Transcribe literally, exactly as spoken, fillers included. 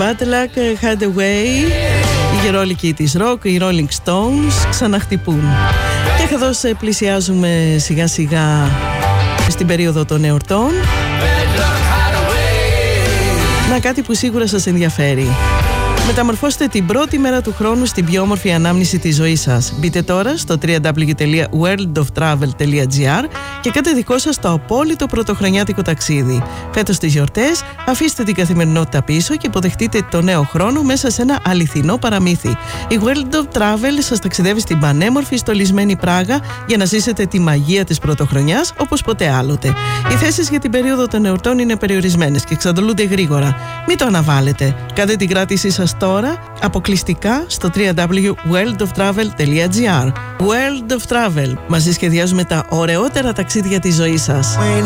Bad Luck Hideaway, οι γερόλικοι της rock, οι Rolling Stones ξαναχτυπούν. Και καθώς πλησιάζουμε σιγά σιγά στην περίοδο των εορτών, να κάτι που σίγουρα σας ενδιαφέρει. Μεταμορφώστε την πρώτη μέρα του χρόνου στην πιο όμορφη ανάμνηση της ζωής σας. Μπείτε τώρα στο double-u double-u double-u τελεία world of travel τελεία gr και κάντε δικό σας το απόλυτο πρωτοχρονιάτικο ταξίδι. Φέτος τις γιορτές, αφήστε την καθημερινότητα πίσω και υποδεχτείτε το νέο χρόνο μέσα σε ένα αληθινό παραμύθι. Η World of Travel σας ταξιδεύει στην πανέμορφη στολισμένη Πράγα για να ζήσετε τη μαγεία της πρωτοχρονιάς όπως ποτέ άλλοτε. Οι θέσεις για την περίοδο των εορτών είναι περιορισμένες και εξαντλούνται γρήγορα. Μην το αναβάλλετε. Κάντε την κράτησή σας τώρα αποκλειστικά στο double-u double-u double-u τελεία world of travel τελεία gr. World of Travel. Μαζί σχεδιάζουμε τα ωραιότερα ταξίδια της ζωής σας.